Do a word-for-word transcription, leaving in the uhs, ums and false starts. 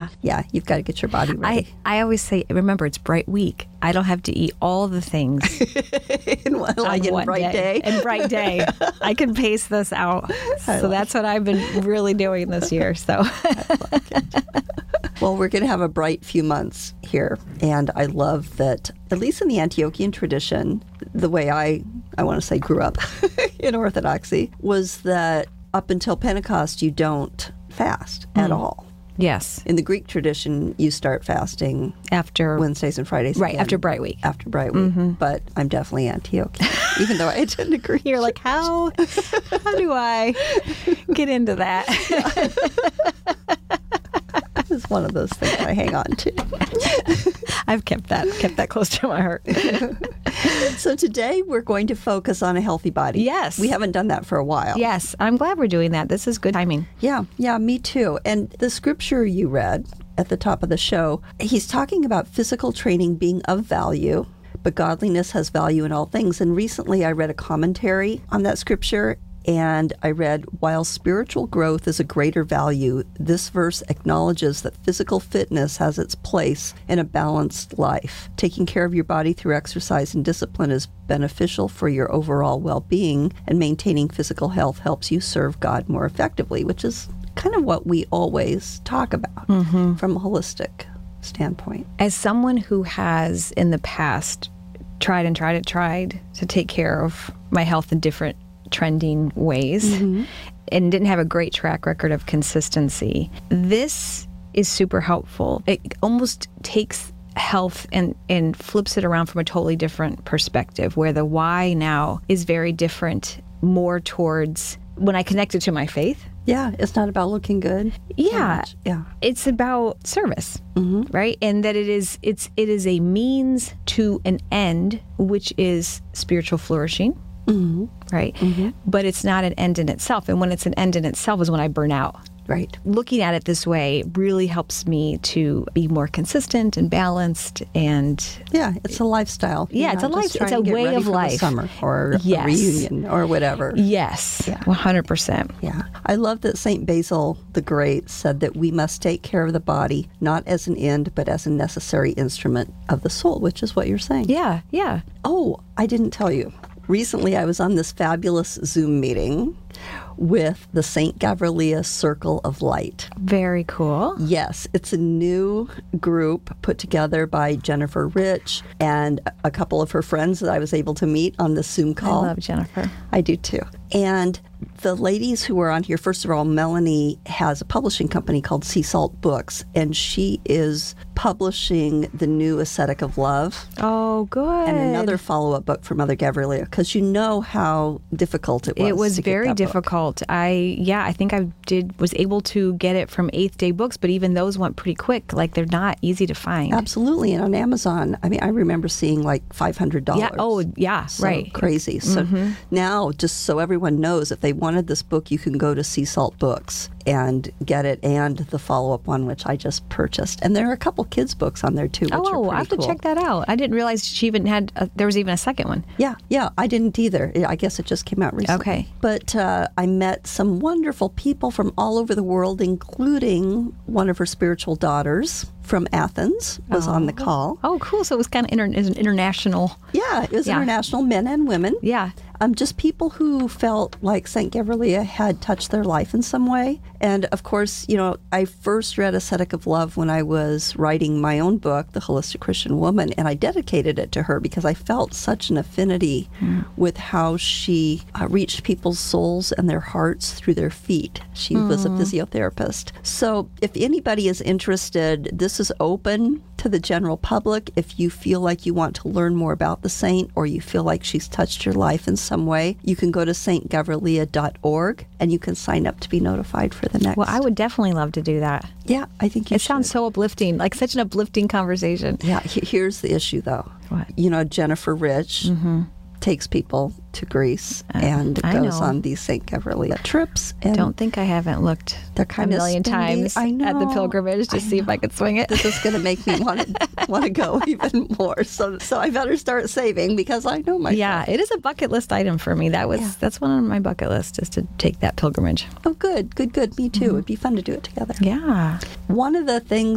Yeah, you've got to get your body ready. I, I always say, remember, it's Bright Week. I don't have to eat all the things in one, like on in one Bright Day. In Bright Day. I can pace this out. So like that's what I've been really doing this year. So, I like it. Well, we're going to have a bright few months here. And I love that, at least in the Antiochian tradition, the way I, I want to say grew up in Orthodoxy, was that up until Pentecost, you don't fast mm. at all. Yes. In the Greek tradition, you start fasting after Wednesdays and Fridays. Right, again, after Bright Week. After Bright Week. Mm-hmm. But I'm definitely Antiochian, even though I didn't agree. You're like, how, how do I get into that? It's one of those things I hang on to. I've kept that kept that close to my heart. So today we're going to focus on a healthy body. Yes. We haven't done that for a while. Yes. I'm glad we're doing that. This is good timing. Yeah. Yeah, me too. And the scripture you read at the top of the show, he's talking about physical training being of value, but godliness has value in all things. And recently I read a commentary on that scripture, and I read, while spiritual growth is a greater value, this verse acknowledges that physical fitness has its place in a balanced life. Taking care of your body through exercise and discipline is beneficial for your overall well-being, and maintaining physical health helps you serve God more effectively, which is kind of what we always talk about mm-hmm. from a holistic standpoint. As someone who has in the past tried and tried and tried to take care of my health in different trending ways mm-hmm. and didn't have a great track record of consistency, this is super helpful. It almost takes health and, and flips it around from a totally different perspective, where the why now is very different, more towards when I connect it to my faith. Yeah, it's not about looking good. Yeah. Yeah. It's about service, mm-hmm. right? And that it is it's it is a means to an end, which is spiritual flourishing. Mm-hmm. Right? Mm-hmm. But it's not an end in itself. And when it's an end in itself is when I burn out. Right. Looking at it this way really helps me to be more consistent and balanced. And yeah, it's a lifestyle. Yeah, it's a life. It's a way of life. Summer or yes. a reunion or whatever. Yes, yeah. one hundred percent. Yeah. I love that Saint Basil the Great said that we must take care of the body, not as an end, but as a necessary instrument of the soul, which is what you're saying. Yeah, yeah. Oh, I didn't tell you. Recently, I was on this fabulous Zoom meeting with the Saint Gabriella Circle of Light. Very cool. Yes, it's a new group put together by Jennifer Rich and a couple of her friends that I was able to meet on the Zoom call. I love Jennifer. I do too. And the ladies who were on here, first of all, Melanie has a publishing company called Sea Salt Books, and she is publishing the new Ascetic of Love. Oh, good. And another follow-up book for Mother Gabriella, because you know how difficult it was. It was to get very that difficult. book. I, yeah, I think I did was able to get it from Eighth Day Books, but even those went pretty quick. Like, they're not easy to find. Absolutely. And on Amazon, I mean, I remember seeing like five hundred dollars. Yeah. Oh, yeah, so right. Crazy. So mm-hmm. now, just so everyone knows, if they wanted this book, you can go to Sea Salt Books and get it, and the follow-up one, which I just purchased. And there are a couple kids' books on there, too, which oh, are pretty I have to cool. check that out. I didn't realize she even had, a, there was even a second one. Yeah, yeah, I didn't either. I guess it just came out recently. Okay. But uh, I met some wonderful people from all over the world, including one of her spiritual daughters from Athens was oh. on the call. Oh, cool. So it was kind of inter- it was an international. Yeah, it was yeah. international, men and women. Yeah. Um, just people who felt like Saint Gabriella had touched their life in some way. And of course, you know, I first read Ascetic of Love when I was writing my own book, The Holistic Christian Woman, and I dedicated it to her because I felt such an affinity mm. with how she uh, reached people's souls and their hearts through their feet. She mm. was a physiotherapist. So if anybody is interested, this is open to the general public. If you feel like you want to learn more about the saint, or you feel like she's touched your life in some way, you can go to saint gabriella dot org and you can sign up to be notified for the next. Well, I would definitely love to do that. Yeah, I think you It should. sounds so uplifting, like such an uplifting conversation. Yeah, he- here's the issue though. What? You know, Jennifer Rich mm-hmm. takes people to Greece uh, and I goes know. on these Saint Gabriella trips. And don't think I haven't looked they're kind a of million spending, times I know, at the pilgrimage to I see know. if I could swing it. This is going to make me want to want to go even more. So, so I better start saving because I know myself. Yeah, it is a bucket list item for me. That was Yeah. that's one on my bucket list, is to take that pilgrimage. Oh, good, good, good. Me too. Mm-hmm. It'd be fun to do it together. Yeah. One of the things